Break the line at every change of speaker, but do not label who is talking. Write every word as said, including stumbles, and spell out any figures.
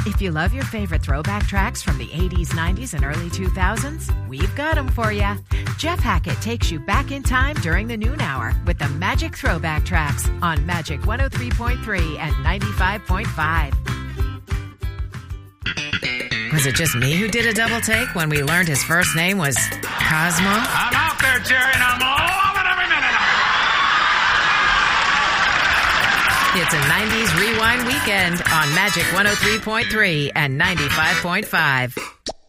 If you love your favorite throwback tracks from the eighties, nineties, and early two thousands, we've got them for you. Jeff Hackett takes you back in time during the noon hour with the Magic Throwback Tracks on Magic one oh three point three and ninety-five point five. Was it just me who did a double take when we learned his first name was Cosmo?
I'm out there, Jerry, and I'm loving every minute of it.
It's a nineties Rewind weekend on Magic one oh three point three and ninety-five point five.